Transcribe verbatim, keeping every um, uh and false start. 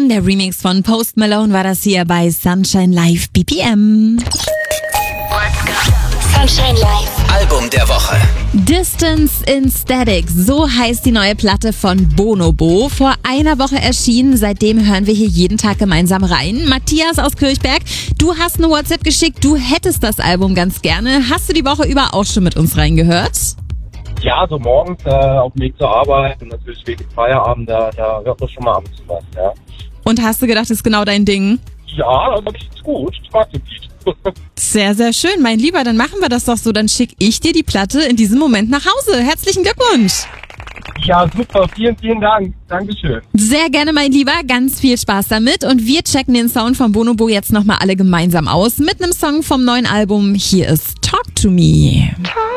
Alone, der Remix von Post Malone war das hier bei Sunshine Live B P M. Sunshine Live. Album der Woche. Distance in Static, so heißt die neue Platte von Bonobo. Vor einer Woche erschienen, seitdem hören wir hier jeden Tag gemeinsam rein. Matthias aus Kirchberg, du hast eine WhatsApp geschickt, du hättest das Album ganz gerne. Hast du die Woche über auch schon mit uns reingehört? Ja, so morgens äh, auf dem Weg zur Arbeit und natürlich wegen Feierabend, da, da hört man schon mal ab und zu was, ja. Und hast du gedacht, das ist genau dein Ding? Ja, das ist gut. Ich mag das Lied. Sehr, sehr schön. Mein Lieber, dann machen wir das doch so. Dann schicke ich dir die Platte in diesem Moment nach Hause. Herzlichen Glückwunsch. Ja, super. Vielen, vielen Dank. Dankeschön. Sehr gerne, mein Lieber. Ganz viel Spaß damit. Und wir checken den Sound von Bonobo jetzt nochmal alle gemeinsam aus mit einem Song vom neuen Album. Hier ist Talk to Me.